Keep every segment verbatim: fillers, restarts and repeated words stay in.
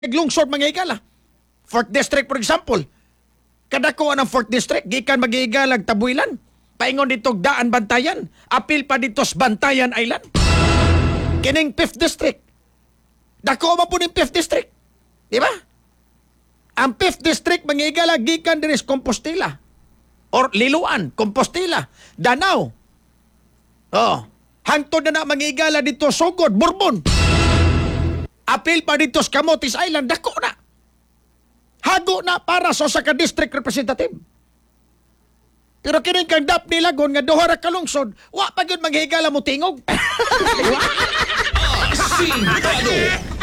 naglungsod mga higala. fourth District, for example. Kadako ng fourth District, gikan mag-higalag Tabuilan. Paingon dito Daan Bantayan. Apil pa dito sa Bantayan Island. Kining fifth District. Dako mo po ng fifth District. Di ba? Ang fifth District, mga higala, gikan din is Compostela. Or Liloan, Compostela, Danao. Oh, hangtod na na mga higala dito Sugod, Bourbon. Apil pa dito sa Camotes Island, dako na. Hago na para sa sa ka-district representative. Pero kining kang dap nila gon nga duha ra ka lungsod, wa pa gyud maghigala mo tingog. Sintado.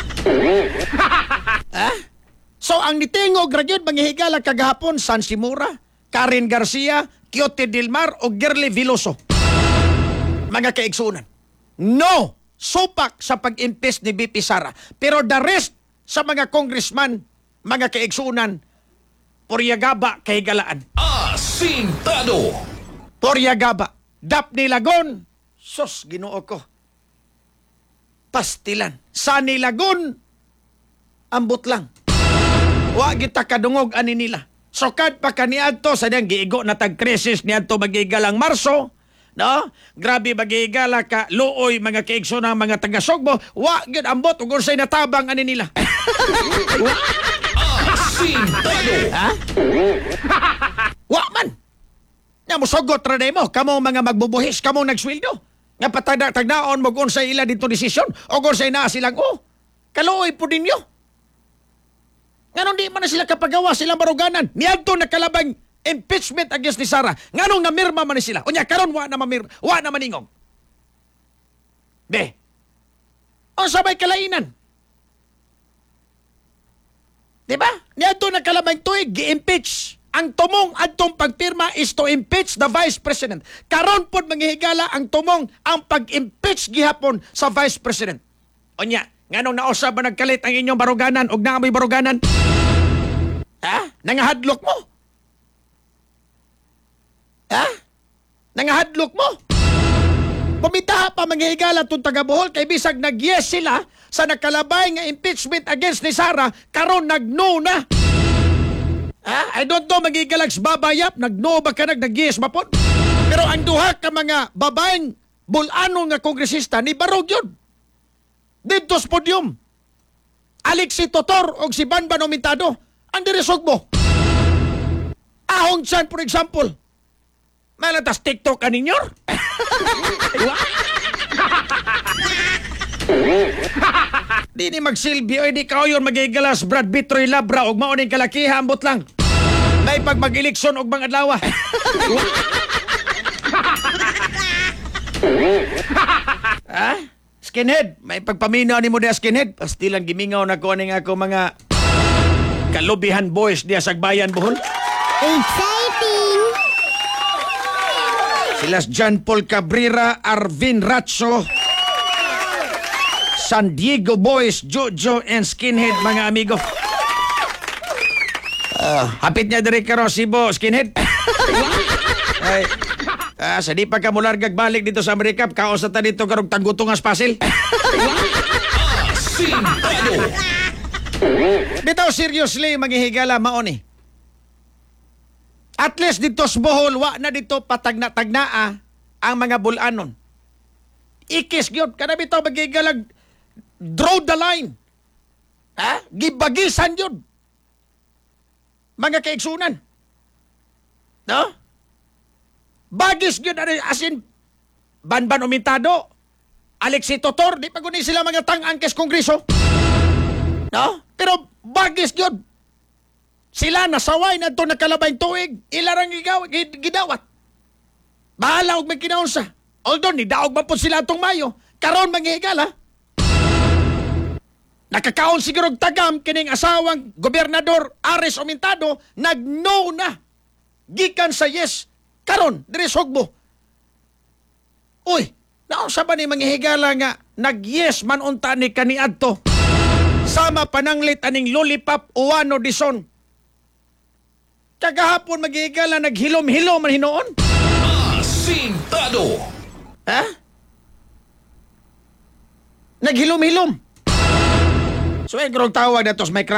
Ha? So ang nitingog ra gyud manghihigala kagahapon San Simura, Karen Garcia, Quiote Dilmar o Gerly Veloso. Mga kaigsunan. No! Supak sa pag-impeach ni B P Sara. Pero the rest sa mga congressman, mga kaigsunan, Poryagaba kahigalaan. Asintado. Poryagaba. Dapni Lagon. Sus, Ginoo ko. Pastilan. Sani Lagon. Ambot lang. Wa kita kadungog ani nila. Sokad pa kaniadto sa diyang giigo na tag-krisis niadto magigalang Marso. No? Grabe magigala ka luoy mga kaigso ng mga taga-Sugbo. Wa gyud ambot ug unsay natabang ani nila. Asintado. Ha? Wa man. Nya mo sugot ra mo kamo mga magbubuhis, kamo nagsweldo. Nga patagda-tagdaon mo kung sa ila dito desisyon o kung sa ina silang oh. Kaluoy po ninyo. Nganon di man na sila kapagawa silang baruganan. Niadto nakalabang impeachment against ni Sara. Nganong namirma man ni sila. Unya karon wa na mamir, wa na maningog. Be. O sabay kalainan. Di ba? Niadto nakalabang tuig gi-impeach. Ang tumong adtong pagpirma is to impeach the Vice President. Karon pod manghihigala ang tumong ang pag-impeach gihapon sa Vice President. Unya, nganong nausab ba nagkalit ang inyong baruganan ug naamoy baruganan? Ha? Nangahadlok mo? Ha? Nangahadlok mo? Pumitaha pa manghihigala itong taga-Bohol kay bisag nag-yes sila sa nakalabay nga impeachment against ni Sara karon nag-no na. Ha? I don't know maghihigalag sa babayap nag-no ba ka nag-yes mapon? Pero ang duha ka mga babaeng bulano nga kongresista ni barog yun. Dito sa podium. Alexi Totor o si Banban Omintado ang diresog mo. Ahong Chan, for example. Malatas TikTok ka ninyo? Di ni magsilbi o di ka yun magigalas Brad Bitroy Labra o mauning kalakiha ambot lang. May pag mag-eleksyon o bang adlawa. Ha? Skinhead, may pagpaminaw ni mo diya skinhead. Pastilan gimingaw na ko ning ako mga kalubihan boys diya sa Bayan Bohol. Exciting! Sila John Paul Cabrera, Arvin Ratso, San Diego Boys, Jojo and Skinhead, mga amigo. Uh, hapit niya diri karo Sibo, Skinhead. Ay, ah, sa di pa ka mulargag balik dito sa Amerika, kaos na ta dito karong tanggutungas pasil. Asintado. Bitaw seriously, maghihigala maoni. At least dito sa Bohol, wa na dito patagna-tagnaa ang mga bulanon. Ikis gyud kada bitaw magigalag draw the line. Ha? Gibagisan yun. Mga kaigsunan. No? Bagis gyud as in Banban Omintado, Alexi Totor, di pa kunin sila mga tang-angkes kongreso. No? Pero bagis gyud. Sila nasaway na ito nakalabay tuig. Ilarang igaw, gidawat. Bahala og may kinaunsa. Although, nidaog ba po sila itong Mayo. Karon manghihigala. Nakakaon siguro tagam kining asawang gobernador Ares Omintado nag-no na. Gikan sa yes. Karon, diri Sugbo. Uy, naunsa ba ni manghihigala nga nag-yes man unta ni kaniadto. Sama pananglit aning lollipop uwano dison. Kagahapon maghihigala naghilom-hilom man hinoon. Asintado. Ha? Naghilom-hilom. So, yung tawag na to sa may